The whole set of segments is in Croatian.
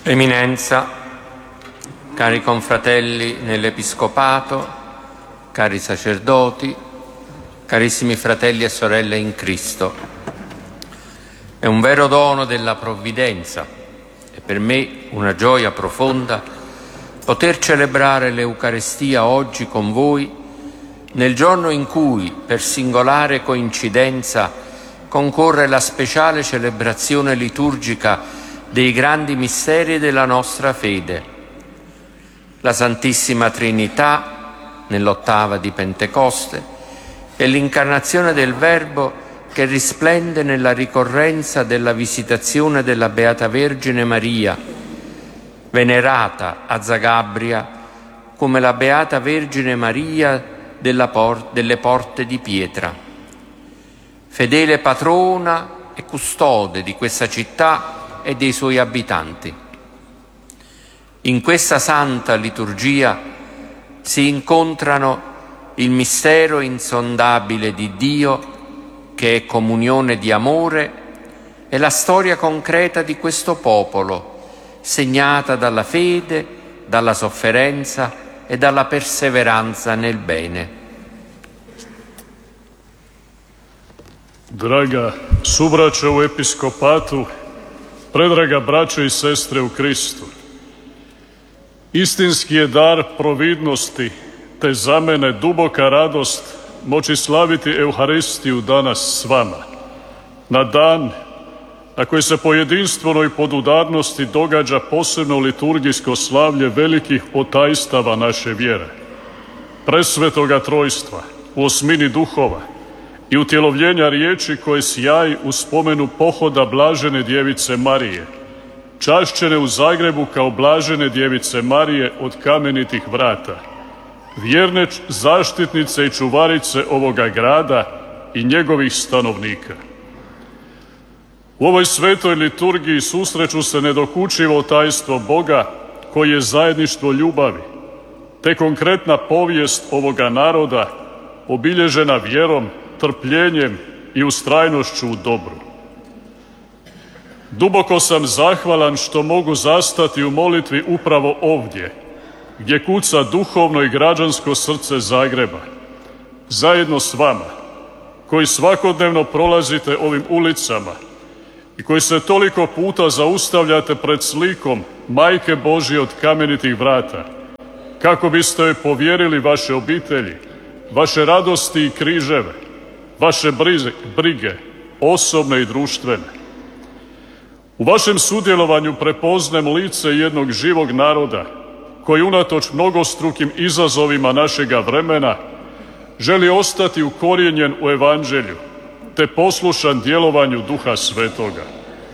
Eminenza, cari confratelli nell'Episcopato, cari sacerdoti, carissimi fratelli e sorelle in Cristo, è un vero dono della provvidenza e per me una gioia profonda poter celebrare l'Eucarestia oggi con voi nel giorno in cui, per singolare coincidenza, concorre la speciale celebrazione liturgica dei grandi misteri della nostra fede. La Santissima Trinità nell'ottava di Pentecoste e l'incarnazione del Verbo che risplende nella ricorrenza della visitazione della Beata Vergine Maria, venerata a Zagabria come la Beata Vergine Maria delle porte di pietra. Fedele patrona e custode di questa città e dei suoi abitanti. In questa santa liturgia si incontrano il mistero insondabile di Dio, che è comunione di amore, e la storia concreta di questo popolo, segnata dalla fede, dalla sofferenza e dalla perseveranza nel bene. Draga subraća u episkopatu, predraga braćo i sestre u Kristu, istinski je dar providnosti te za mene duboka radost moći slaviti Euharistiju danas s vama, na dan na koji se po jedinstvenoj podudarnosti događa posebno liturgijsko slavlje velikih otajstava naše vjere, presvetoga trojstva u osmini duhova i utjelovljenja riječi koje sjaji u spomenu pohoda Blažene djevice Marije, čašćene u Zagrebu kao Blažene djevice Marije od kamenitih vrata, vjerne zaštitnice i čuvarice ovoga grada i njegovih stanovnika. U ovoj svetoj liturgiji susreću se nedokučivo tajstvo Boga koji je zajedništvo ljubavi, te konkretna povijest ovoga naroda obilježena vjerom, trpljenjem i ustrajnošću u dobru. Duboko sam zahvalan što mogu zastati u molitvi upravo ovdje, gdje kuca duhovno i građansko srce Zagreba, zajedno s vama, koji svakodnevno prolazite ovim ulicama i koji se toliko puta zaustavljate pred slikom Majke Božje od kamenitih vrata, kako biste joj povjerili vaše obitelji, vaše radosti i križeve, vaše brige, osobne i društvene. U vašem sudjelovanju prepoznajem lice jednog živog naroda koji unatoč mnogostrukim izazovima našega vremena želi ostati ukorijenjen u Evanđelju te poslušan djelovanju Duha Svetoga.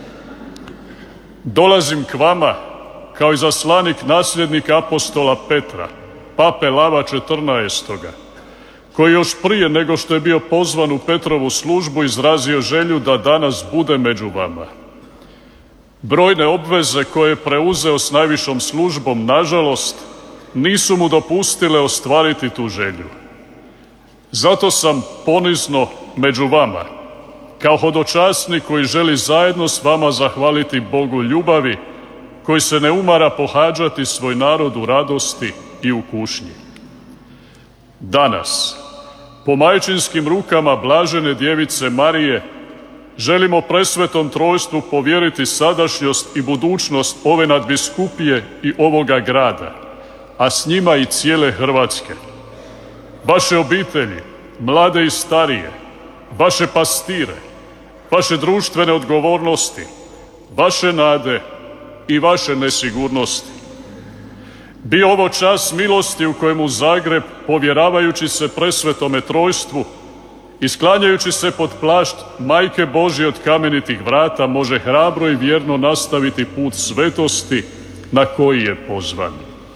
Dolazim k vama kao izaslanik nasljednika apostola Petra, pape Lava XIV, koji još prije nego što je bio pozvan u Petrovu službu izrazio želju da danas bude među vama. Brojne obveze koje je preuzeo s najvišom službom, nažalost, nisu mu dopustile ostvariti tu želju. Zato sam ponizno među vama, kao hodočasnik koji želi zajedno s vama zahvaliti Bogu ljubavi, koji se ne umara pohađati svoj narod u radosti i u kušnji. Danas, po majčinskim rukama Blažene djevice Marije, želimo presvetom trojstvu povjeriti sadašnjost i budućnost ove nadbiskupije i ovoga grada, a s njima i cijele Hrvatske. Vaše obitelji, mlade i starije, vaše pastire, vaše društvene odgovornosti, vaše nade i vaše nesigurnosti. Bio ovo čas milosti u kojemu Zagreb, povjeravajući se presvetome trojstvu i sklanjajući se pod plašt Majke Božje od kamenitih vrata, može hrabro i vjerno nastaviti put svetosti na koji je pozvan.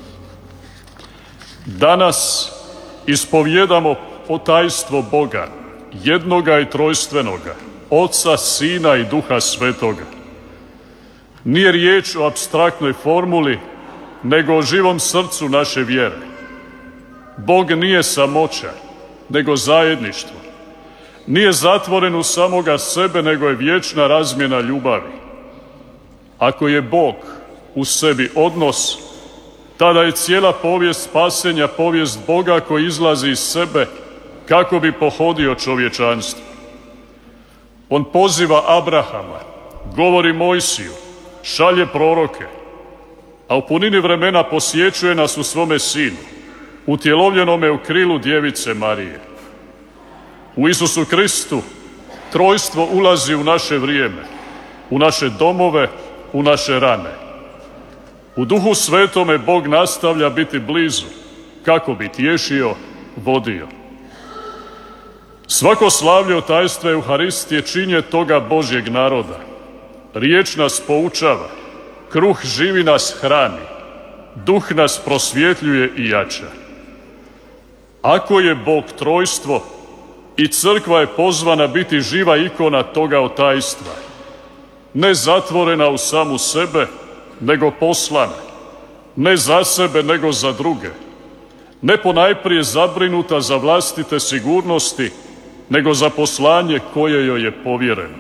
Danas ispovjedamo otajstvo Boga, jednoga i trojstvenoga, Oca, Sina i Duha Svetoga. Nije riječ o apstraktnoj formuli, nego o živom srcu naše vjere. Bog nije samoća, nego zajedništvo. Nije zatvoren u samoga sebe, nego je vječna razmjena ljubavi. Ako je Bog, u sebi odnos, tada je cijela povijest spasenja povijest Boga koji izlazi iz sebe kako bi pohodio čovječanstvo. On poziva Abrahama, govori Mojsiju, šalje proroke, a u punini vremena posjećuje nas u svome Sinu, utjelovljenome u krilu Djevice Marije. U Isusu Kristu trojstvo ulazi u naše vrijeme, u naše domove, u naše rane. U Duhu Svetome Bog nastavlja biti blizu, kako bi tješio, vodio. Svako slavlje tajstva Euharistije činje toga Božjeg naroda. Riječ nas poučava, kruh živi nas hrani, duh nas prosvjetljuje i jača. Ako je Bog trojstvo, i crkva je pozvana biti živa ikona toga otajstva, ne zatvorena u samu sebe, nego poslana, ne za sebe, nego za druge, ne ponajprije zabrinuta za vlastite sigurnosti, nego za poslanje koje joj je povjereno.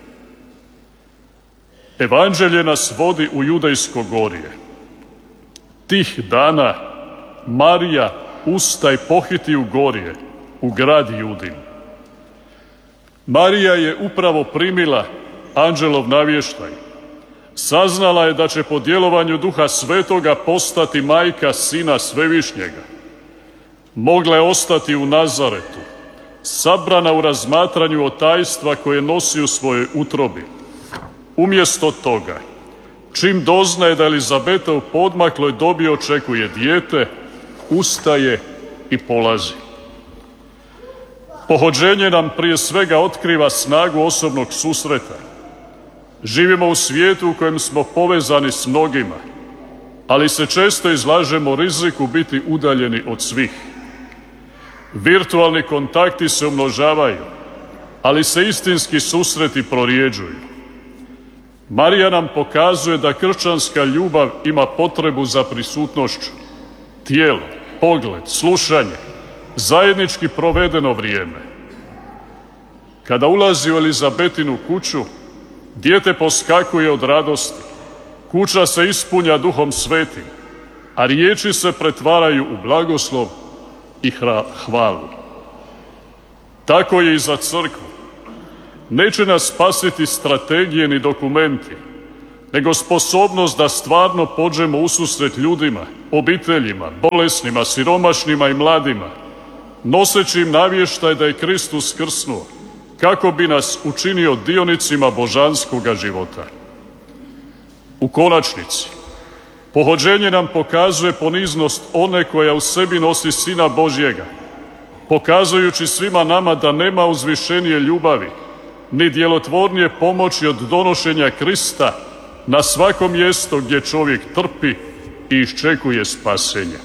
Evanđelje nas vodi u Judejsko gorje. Tih dana Marija ustaj pohiti u gorje, u grad Judin. Marija je upravo primila anđelov navještaj. Saznala je da će po djelovanju Duha Svetoga postati majka Sina Svevišnjega. Mogla je ostati u Nazaretu, sabrana u razmatranju otajstva koje nosi u svojoj utrobi. Umjesto toga, čim doznaje da Elizabeta u poodmakloj dobi očekuje dijete, ustaje i polazi. Pohođenje nam prije svega otkriva snagu osobnog susreta. Živimo u svijetu u kojem smo povezani s mnogima, ali se često izlažemo riziku biti udaljeni od svih. Virtualni kontakti se umnožavaju, ali se istinski susreti prorjeđuju. Marija nam pokazuje da kršćanska ljubav ima potrebu za prisutnošću, tijelo, pogled, slušanje, zajednički provedeno vrijeme. Kada ulazi u Elizabetinu kuću, dijete poskakuje od radosti, kuća se ispunja Duhom Svetim, a riječi se pretvaraju u blagoslov i hvalu. Tako je i za crkvu. Neće nas spasiti strategije ni dokumenti, nego sposobnost da stvarno pođemo ususret ljudima, obiteljima, bolesnima, siromašnima i mladima, noseći im navještaj da je Kristus krsnuo, kako bi nas učinio dionicima božanskoga života. U konačnici, pohođenje nam pokazuje poniznost one koja u sebi nosi Sina Božjega, pokazujući svima nama da nema uzvišenije ljubavi, ni djelotvornije pomoći od donošenja Krista na svako mjesto gdje čovjek trpi i iščekuje spasenje.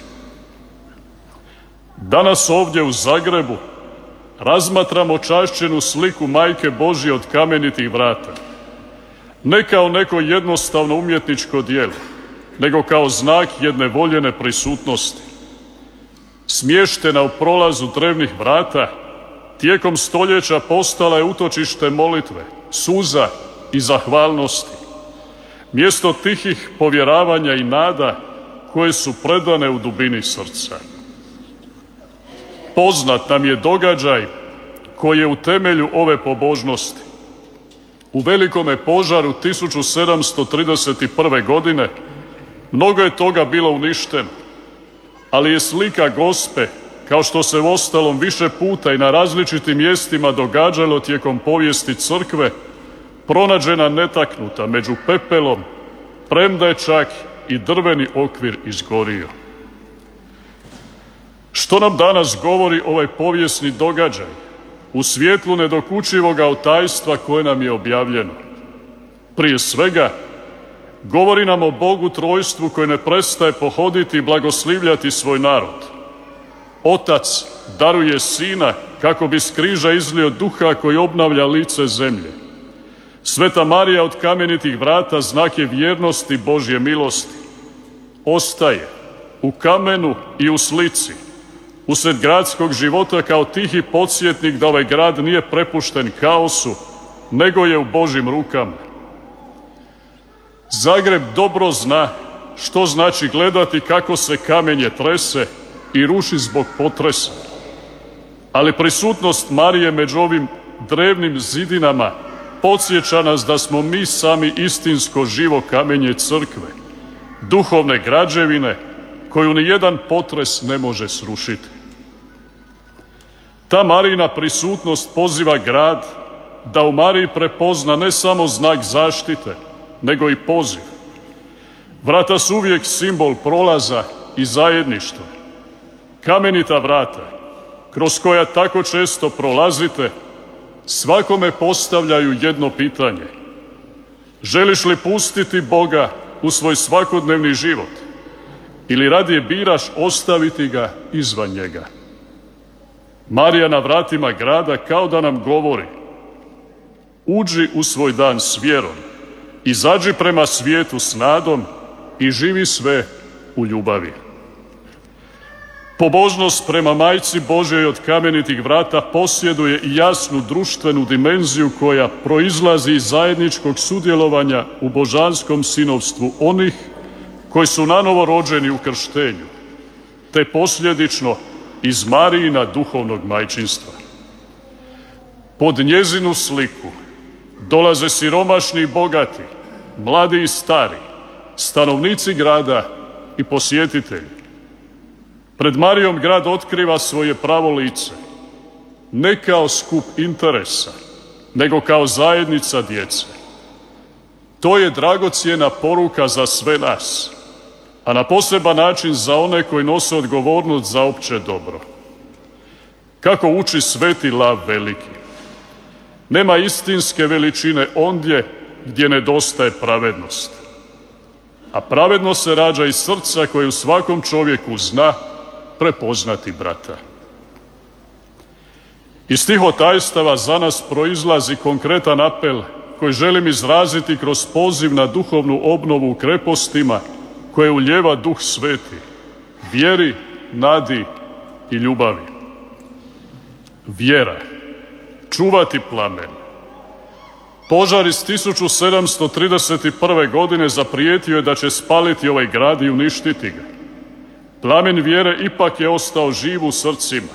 Danas ovdje u Zagrebu razmatramo čašćenu sliku Majke Božje od kamenitih vrata. Ne kao neko jednostavno umjetničko djelo, nego kao znak jedne voljene prisutnosti. Smještena u prolazu drevnih vrata, tijekom stoljeća postala je utočište molitve, suza i zahvalnosti. Mjesto tihih povjeravanja i nada koje su predane u dubini srca. Poznat nam je događaj koji je u temelju ove pobožnosti. U velikome požaru 1731. godine mnogo je toga bilo uništeno, ali je slika Gospe, kao što se uostalom više puta i na različitim mjestima događalo tijekom povijesti crkve, pronađena netaknuta među pepelom, premda je čak i drveni okvir izgorio. Što nam danas govori ovaj povijesni događaj u svjetlu nedokučivoga otajstva koje nam je objavljeno? Prije svega, govori nam o Bogu trojstvu koji ne prestaje pohoditi i blagoslivljati svoj narod. Otac daruje Sina kako bi s križa izlio Duha koji obnavlja lice zemlje. Sveta Marija od kamenitih vrata znak je vjernosti Božje milosti. Ostaje u kamenu i u slici, usred gradskog života kao tihi podsjetnik da ovaj grad nije prepušten kaosu, nego je u Božjim rukama. Zagreb dobro zna što znači gledati kako se kamenje trese i ruši zbog potresa. Ali prisutnost Marije među ovim drevnim zidinama podsjeća nas da smo mi sami istinsko živo kamenje crkve, duhovne građevine koju ni jedan potres ne može srušiti. Ta Marijina prisutnost poziva grad da u Mariji prepozna ne samo znak zaštite, nego i poziv. Vrata su uvijek simbol prolaza i zajedništva. Kamenita vrata, kroz koja tako često prolazite, svakome postavljaju jedno pitanje. Želiš li pustiti Boga u svoj svakodnevni život ili radije biraš ostaviti ga izvan njega? Marija na vratima grada kao da nam govori: uđi u svoj dan s vjerom, izađi prema svijetu s nadom i živi sve u ljubavi. Pobožnost prema Majci Božjoj od kamenitih vrata posjeduje i jasnu društvenu dimenziju koja proizlazi iz zajedničkog sudjelovanja u božanskom sinovstvu onih koji su nanovo rođeni u krštenju, te posljedično iz Marijina duhovnog majčinstva. Pod njezinu sliku dolaze siromašni i bogati, mladi i stari, stanovnici grada i posjetitelji. Pred Marijom grad otkriva svoje pravo lice, ne kao skup interesa, nego kao zajednica djece. To je dragocjena poruka za sve nas, a na poseban način za one koji nose odgovornost za opće dobro. Kako uči Sveti Lav Veliki: nema istinske veličine ondje gdje nedostaje pravednost, a pravednost se rađa iz srca koje u svakom čovjeku zna prepoznati brata. Iz tihotajstava za nas proizlazi konkretan apel koji želim izraziti kroz poziv na duhovnu obnovu u krepostima koje ulijeva Duh Sveti, vjeri, nadi i ljubavi. Vjera, čuvati plamen. Požar iz 1731. godine zaprijetio je da će spaliti ovaj grad i uništiti ga. Plamen vjere ipak je ostao živ u srcima.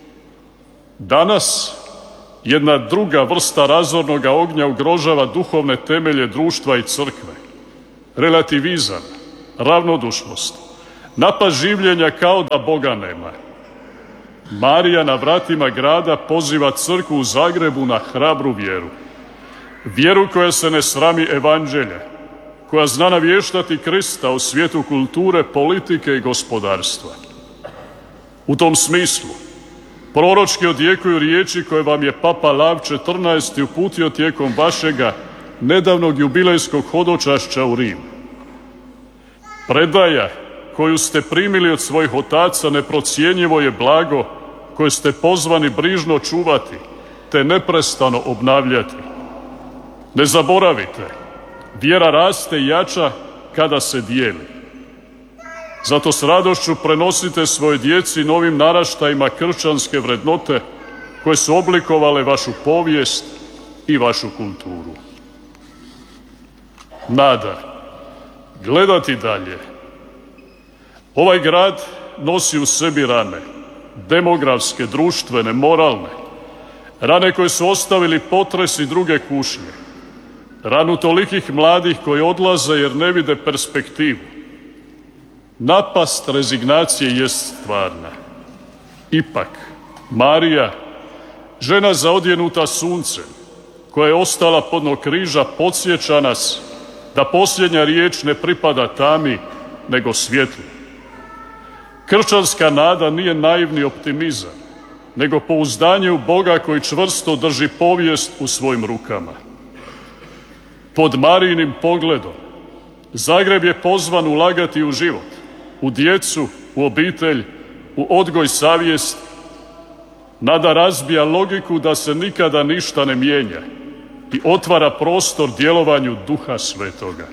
Danas jedna druga vrsta razornoga ognja ugrožava duhovne temelje društva i crkve. Relativizam, ravnodušnost, napad življenja kao da Boga nema. Marija na vratima grada poziva crkvu u Zagrebu na hrabru vjeru. Vjeru koja se ne srami evanđelja, koja zna navještati Krista u svijetu kulture, politike i gospodarstva. U tom smislu proročki odjekuju riječi koje vam je Papa Lav XIV uputio tijekom vašega nedavnog jubilejskog hodočašća u Rim. Predaja koju ste primili od svojih otaca neprocjenjivo je blago koje ste pozvani brižno čuvati te neprestano obnavljati. Ne zaboravite, vjera raste i jača kada se dijeli. Zato s radošću prenosite svoje djeci i novim naraštajima kršćanske vrednote koje su oblikovale vašu povijest i vašu kulturu. Nada, gledati dalje. Ovaj grad nosi u sebi rane, demografske, društvene, moralne, rane koje su ostavili potres i druge kušnje, ranu tolikih mladih koji odlaze jer ne vide perspektivu. Napast rezignacije jest stvarna. Ipak, Marija, žena zaodjenuta suncem, koja je ostala podno križa, podsjeća nas da posljednja riječ ne pripada tami, nego svjetlu. Kršćanska nada nije naivni optimizam, nego pouzdanje u Boga koji čvrsto drži povijest u svojim rukama. Pod Marijinim pogledom Zagreb je pozvan ulagati u život, u djecu, u obitelj, u odgoj savjesti. Nada razbija logiku da se nikada ništa ne mijenja i otvara prostor djelovanju Duha Svetoga.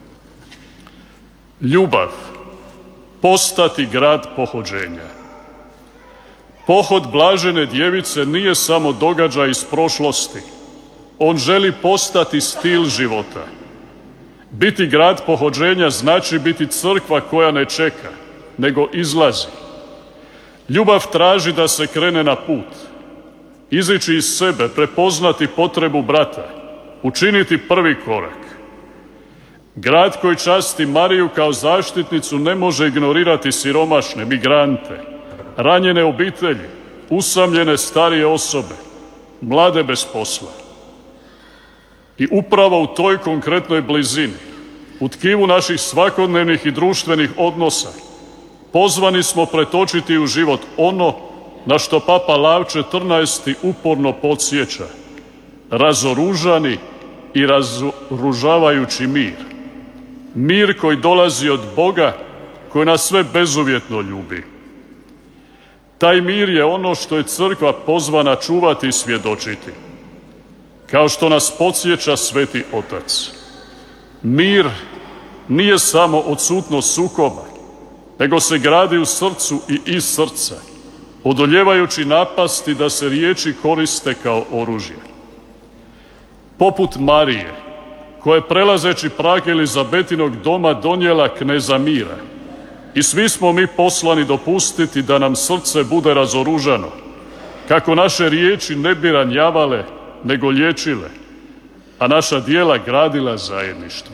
Ljubav, postati grad pohođenja. Pohod blažene djevice nije samo događaj iz prošlosti. On želi postati stil života. Biti grad pohođenja znači biti crkva koja ne čeka, nego izlazi. Ljubav traži da se krene na put, izići iz sebe, prepoznati potrebu brata, učiniti prvi korak. Grad koji časti Mariju kao zaštitnicu ne može ignorirati siromašne, migrante, ranjene obitelji, usamljene starije osobe, mlade bez posla. I upravo u toj konkretnoj blizini, u tkivu naših svakodnevnih i društvenih odnosa, pozvani smo pretočiti u život ono na što Papa Lav XIV uporno podsjeća: razoružani i razoružavajući mir. Mir koji dolazi od Boga, koji nas sve bezuvjetno ljubi. Taj mir je ono što je crkva pozvana čuvati i svjedočiti. Kao što nas podsjeća Sveti Otac. Mir nije samo odsutnost sukoba, nego se gradi u srcu i iz srca, odoljevajući napasti da se riječi koriste kao oružje. Poput Marije, koja je prelazeći prag Elizabetinog doma donijela kneza mira, i svi smo mi poslani dopustiti da nam srce bude razoružano, kako naše riječi ne bi ranjavale, nego liječile, a naša djela gradila zajedništvo.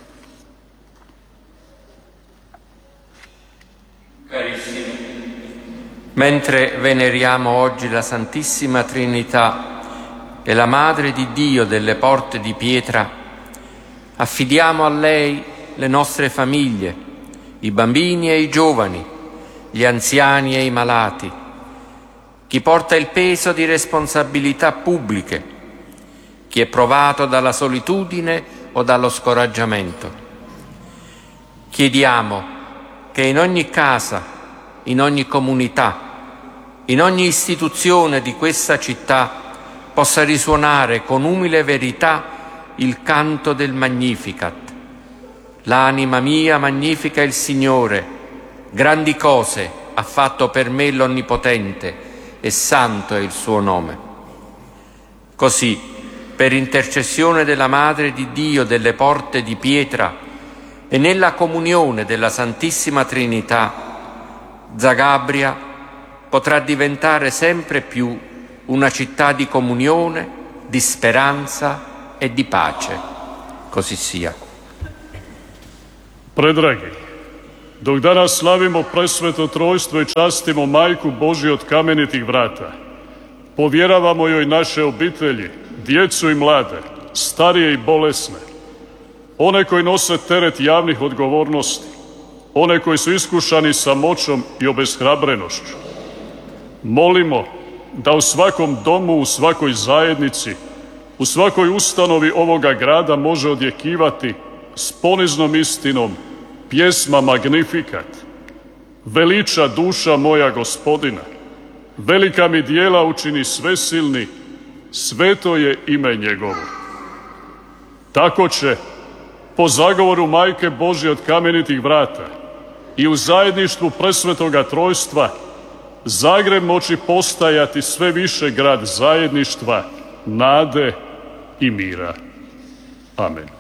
Carissimi, mentre veneriamo oggi la Santissima Trinità e la Madre di Dio delle porte di pietra, affidiamo a lei le nostre famiglie, i bambini e i giovani, gli anziani e i malati, chi porta il peso di responsabilità pubbliche, chi è provato dalla solitudine o dallo scoraggiamento. Chiediamo che in ogni casa, in ogni comunità, in ogni istituzione di questa città possa risuonare con umile verità il canto del Magnificat. L'anima mia magnifica il Signore, grandi cose ha fatto per me l'Onnipotente, e santo è il suo nome. Così, per intercessione della Madre di Dio delle porte di pietra e nella comunione della Santissima Trinità, Zagabria potrà diventare sempre più una città di comunione, di speranza e di pace. Così sia. Predragi, dok danas slavimo presveto trojstvo i častimo Majku Božju od kamenitih vrata, povjeravamo joj naše obitelji, djecu i mlade, starije i bolesne, one koji nose teret javnih odgovornosti, one koji su iskušani samoćom i obeshrabrenošću. Molimo da u svakom domu, u svakoj zajednici, u svakoj ustanovi ovoga grada može odjekivati s poniznom istinom pjesma Magnificat. Veliča duša moja Gospodina, velika mi djela učini svesilni, sveto je ime njegovo. Tako će, po zagovoru Majke Božje od kamenitih vrata i u zajedništvu presvetoga trojstva, Zagreb moći postajati sve više grad zajedništva, nade i mira. Amen.